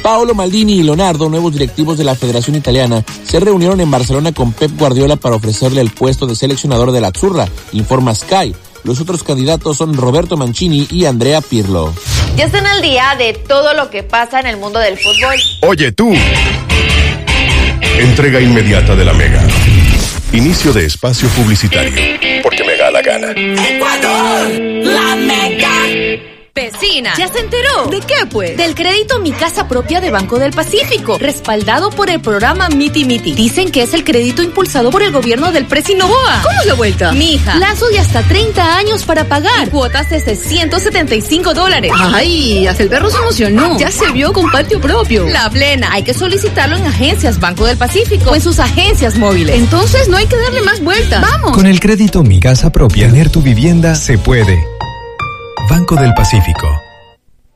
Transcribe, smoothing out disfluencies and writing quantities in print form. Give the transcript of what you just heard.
Paolo Maldini y Leonardo, nuevos directivos de la Federación Italiana, se reunieron en Barcelona con Pep Guardiola para ofrecerle el puesto de seleccionador de la Azzurra, informa Sky. Los otros candidatos son Roberto Mancini y Andrea Pirlo. Ya están al día de todo lo que pasa en el mundo del fútbol. Oye tú. Entrega inmediata de la Mega. Inicio de espacio publicitario. Porque me da la gana. Ecuador, la Mega. Vecina, ¿ya se enteró? ¿De qué, pues? Del crédito Mi Casa Propia de Banco del Pacífico, respaldado por el programa Miti Miti. Dicen que es el crédito impulsado por el gobierno del Presi Noboa. ¿Cómo es la vuelta? Mija, plazo de hasta 30 años para pagar. Y cuotas de $675. Ay, hasta el perro se emocionó. Ya se vio con patio propio. La plena. Hay que solicitarlo en agencias Banco del Pacífico o en sus agencias móviles. Entonces no hay que darle más vueltas. ¡Vamos! Con el crédito Mi Casa Propia, tener tu vivienda se puede. Banco del Pacífico.